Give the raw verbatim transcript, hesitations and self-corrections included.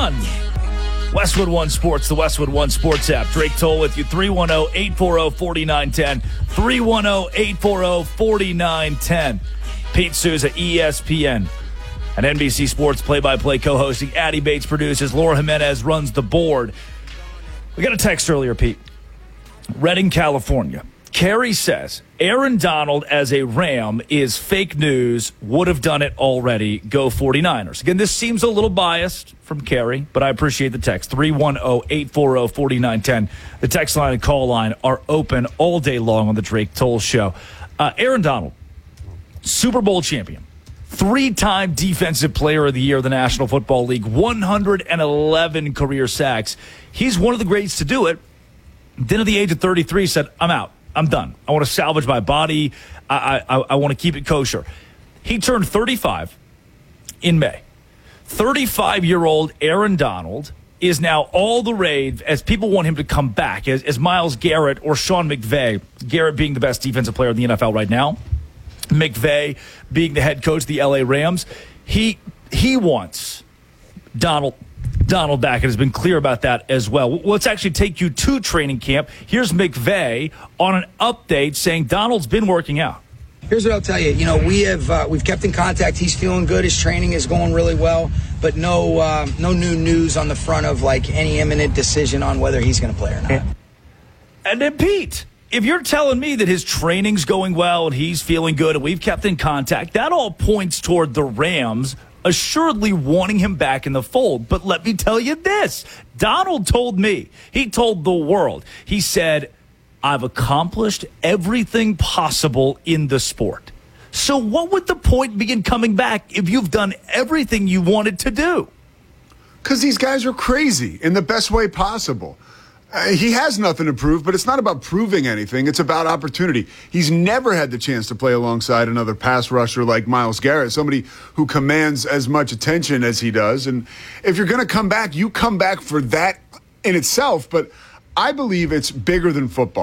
done. Westwood One Sports, the Westwood One Sports app. Drake Toll with you, three one zero, eight four zero, four nine one zero, three one zero, eight four zero, four nine one zero. Pete Souza, E S P N, and N B C Sports play-by-play co-hosting. Addy Bates produces. Laura Jimenez runs the board. We got a text earlier, Pete. Redding, California. Carrie says, Aaron Donald as a Ram is fake news, would have done it already, go 49ers. Again, this seems a little biased from Carrie, but I appreciate the text. three one zero, eight four zero, four nine one zero. The text line and call line are open all day long on the Drake Toll Show. Uh, Aaron Donald, Super Bowl champion, three-time Defensive Player of the Year of the National Football League, one hundred eleven career sacks. He's one of the greats to do it. Then at the age of thirty-three said, I'm out. I'm done. I want to salvage my body. I, I, I want to keep it kosher. He turned thirty-five in May. thirty-five-year-old Aaron Donald is now all the rage as people want him to come back, as, as Myles Garrett or Sean McVay, Garrett being the best defensive player in the N F L right now, McVay being the head coach of the L A Rams. He, he wants Donald Donald back and has been clear about that as well. Let's actually take you to training camp. Here's McVay on an update saying Donald's been working out. Here's what I'll tell you. You know, we have uh, we've kept in contact. He's feeling good. His training is going really well, but no uh, no new news on the front of like any imminent decision on whether he's going to play or not. And then Pete, if you're telling me that his training's going well and he's feeling good and we've kept in contact, that all points toward the Rams assuredly wanting him back in the fold. But let me tell you this. Donald told me, he told the world, he said, I've accomplished everything possible in the sport. So what would the point be in coming back if you've done everything you wanted to do? Because these guys are crazy in the best way possible. Uh, he has nothing to prove, but it's not about proving anything. It's about opportunity. He's never had the chance to play alongside another pass rusher like Myles Garrett, somebody who commands as much attention as he does. And if you're going to come back, you come back for that in itself. But I believe it's bigger than football.